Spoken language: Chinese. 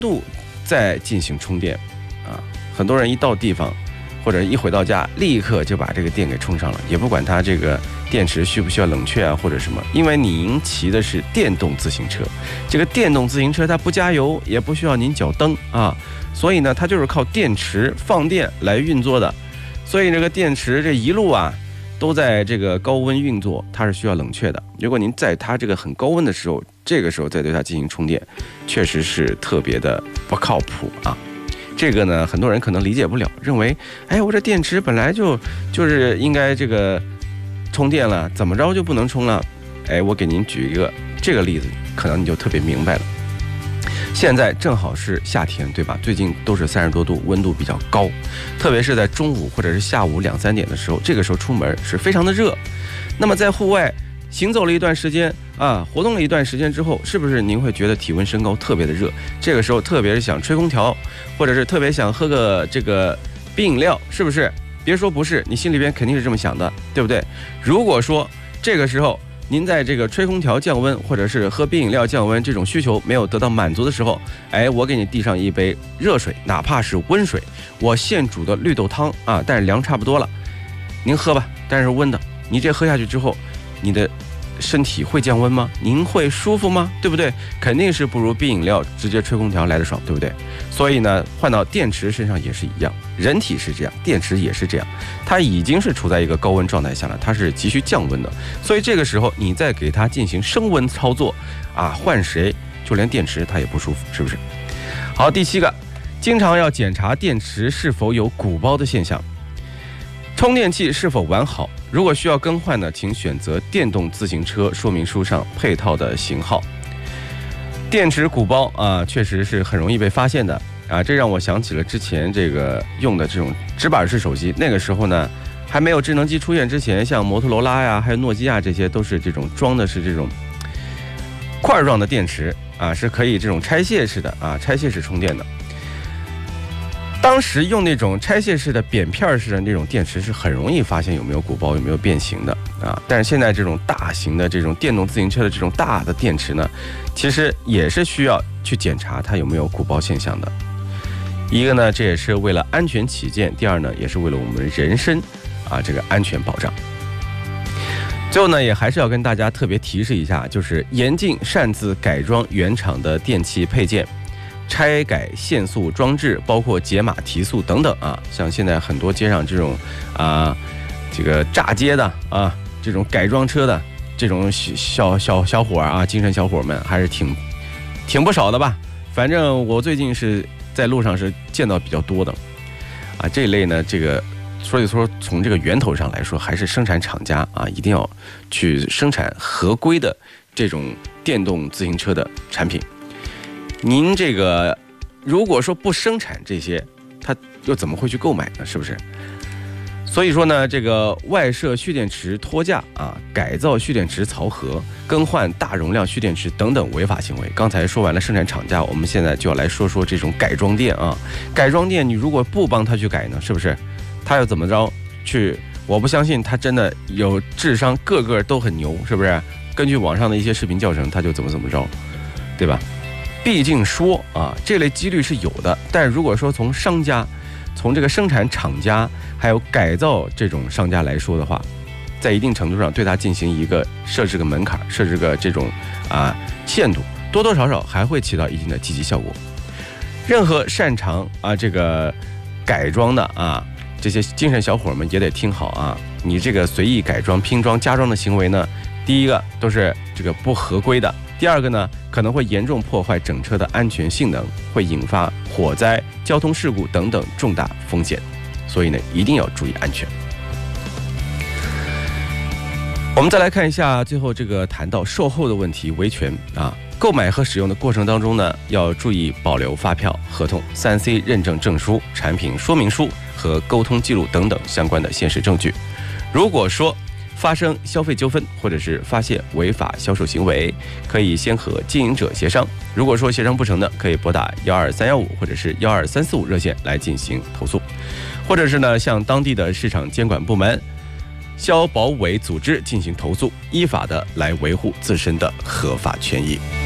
度再进行充电啊。很多人一到地方或者一回到家，立刻就把这个电给充上了，也不管它这个电池需不需要冷却啊或者什么，因为您骑的是电动自行车，这个电动自行车它不加油，也不需要您脚蹬啊，所以呢，它就是靠电池放电来运作的。所以这个电池这一路啊，都在这个高温运作，它是需要冷却的。如果您在它这个很高温的时候，这个时候再对它进行充电，确实是特别的不靠谱啊。这个呢，很多人可能理解不了，认为，哎，我这电池本来就是应该这个充电了，怎么着就不能充了？哎，我给您举一个这个例子，可能你就特别明白了。现在正好是夏天，对吧？最近都是30多度，温度比较高，特别是在中午或者是下午2、3点的时候，这个时候出门是非常的热。那么在户外行走了一段时间啊，活动了一段时间之后，是不是您会觉得体温升高，特别的热？这个时候特别是想吹空调，或者是特别想喝个这个冰饮料，是不是？别说不是，你心里边肯定是这么想的，对不对？如果说这个时候您在这个吹空调降温，或者是喝冰饮料降温这种需求没有得到满足的时候，哎，我给你递上一杯热水，哪怕是温水，我现煮的绿豆汤啊，但是凉差不多了，您喝吧，但是温的。你这喝下去之后，你的身体会降温吗？您会舒服吗？对不对？肯定是不如冰饮料直接吹空调来得爽，对不对？所以呢，换到电池身上也是一样，人体是这样，电池也是这样，它已经是处在一个高温状态下了，它是急需降温的。所以这个时候你再给它进行升温操作啊，换谁就连电池它也不舒服，是不是？好，第7个，经常要检查电池是否有鼓包的现象，充电器是否完好。如果需要更换呢，请选择电动自行车说明书上配套的型号。电池鼓包啊，确实是很容易被发现的啊，这让我想起了之前这个用的这种直板式手机，那个时候呢还没有智能机出现之前，像摩托罗拉呀，还有诺基亚这些都是这种装的是这种块状的电池啊，是可以这种拆卸式的啊，拆卸式充电的。当时用那种拆卸式的扁片式的那种电池是很容易发现有没有鼓包，有没有变形的啊。但是现在这种大型的这种电动自行车的这种大的电池呢，其实也是需要去检查它有没有鼓包现象的。一个呢，这也是为了安全起见；第二呢，也是为了我们人身啊这个安全保障。最后呢，也还是要跟大家特别提示一下，就是严禁擅自改装原厂的电器配件。拆改限速装置，包括解码提速等等啊，像现在很多街上这种这个炸街的啊，这种改装车的这种小伙啊，精神小伙们还是挺不少的吧。反正我最近是在路上是见到比较多的啊。这一类呢，这个所以说从这个源头上来说，还是生产厂家啊，一定要去生产合规的这种电动自行车的产品。您这个如果说不生产这些，他又怎么会去购买呢？是不是？所以说呢，这个外设蓄电池脱架啊，改造蓄电池槽盒，更换大容量蓄电池等等违法行为。刚才说完了生产厂家，我们现在就要来说说这种改装店啊。改装店你如果不帮他去改呢，是不是？他要怎么着去？我不相信他真的有智商，个个都很牛，是不是？根据网上的一些视频教程，他就怎么着，对吧？毕竟说啊，这类几率是有的，但如果说从商家、从这个生产厂家还有改造这种商家来说的话，在一定程度上对它进行一个设置个门槛，设置个这种限度，多多少少还会起到一定的积极效果。任何擅长这个改装的这些精神小伙们也得听好啊，你这个随意改装、拼装、加装的行为呢，第一个都是这个不合规的。第二个呢，可能会严重破坏整车的安全性能，会引发火灾、交通事故等等重大风险，所以呢，一定要注意安全。我们再来看一下最后这个谈到售后的问题，维权购买和使用的过程当中呢，要注意保留发票、合同、3C 认证证书、产品说明书和沟通记录等等相关的现实证据。如果说发生消费纠纷或者是发现违法销售行为，可以先和经营者协商。如果说协商不成的，可以拨打12315或者是12345热线来进行投诉，或者是呢向当地的市场监管部门、消保委组织进行投诉，依法的来维护自身的合法权益。